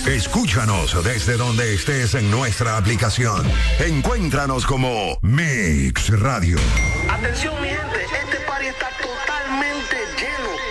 Escúchanos desde donde estés en nuestra aplicación. Encuéntranos como Mix Radio. Atención mi gente, este party está totalmente